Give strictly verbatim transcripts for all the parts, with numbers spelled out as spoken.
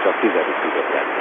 csak tizedik tudott lenni.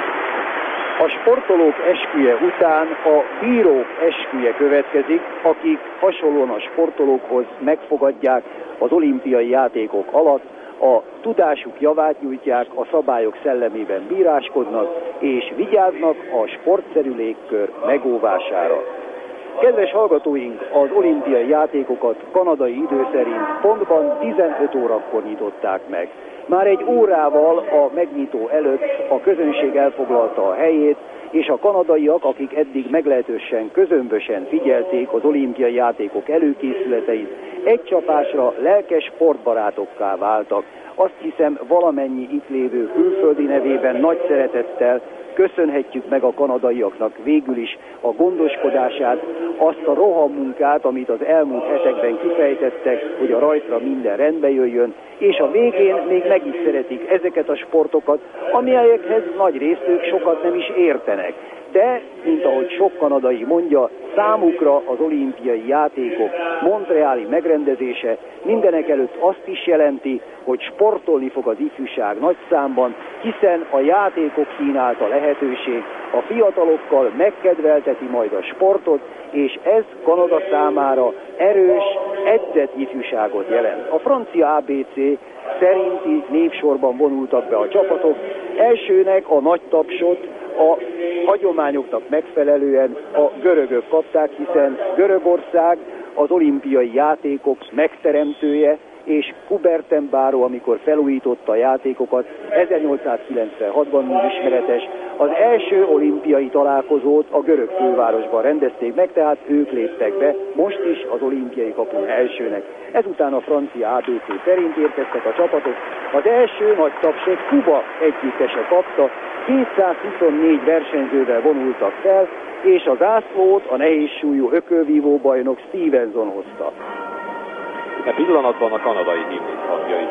A sportolók esküje után a bírók esküje következik, akik hasonlóan a sportolókhoz megfogadják az olimpiai játékok alatt, a tudásuk javát nyújtják, a szabályok szellemében bíráskodnak, és vigyáznak a sportszerű légkör megóvására. Kedves hallgatóink, az olimpiai játékokat kanadai idő szerint pontban tizenöt órakor nyitották meg. Már egy órával a megnyitó előtt a közönség elfoglalta a helyét, és a kanadaiak, akik eddig meglehetősen közömbösen figyelték az olimpiai játékok előkészületeit, egy csapásra lelkes sportbarátokká váltak. Azt hiszem, valamennyi itt lévő külföldi nevében nagy szeretettel köszönhetjük meg a kanadaiaknak végül is a gondoskodását, azt a rohammunkát, amit az elmúlt hetekben kifejtettek, hogy a rajtra minden rendbe jöjjön, és a végén még meg is szeretik ezeket a sportokat, amelyekhez nagy részt ők sokat nem is értenek. De, mint ahogy sok kanadai mondja, számukra az olimpiai játékok montreali megrendezése mindenek előtt azt is jelenti, hogy sportolni fog az ifjúság nagy számban, hiszen a játékok kínálta lehetőség a fiatalokkal megkedvelteti majd a sportot, és ez Kanada számára erős, edzett ifjúságot jelent. A francia á bé cé szerinti névsorban vonultak be a csapatok. Elsőnek a nagy tapsot a hagyományoknak megfelelően a görögök kapták, hiszen Görögország az olimpiai játékok megteremtője, és Coubertin-Barrot, amikor felújította a játékokat, ezernyolcszázkilencvenhatban úgy ismeretes, az első olimpiai találkozót a görög fővárosban rendezték meg, tehát ők léptek be, most is az olimpiai kapun elsőnek. Ezután a francia á bé cé szerint érkeztek a csapatok. Az első nagy tapsot Kuba együttese kapta, kétszázhuszonnégy versenyzővel vonultak fel, és a zászlót a nehézsúlyú ökölvívó bajnok Stevenson hozta. E pillanatban a kanadai himnusz hangja is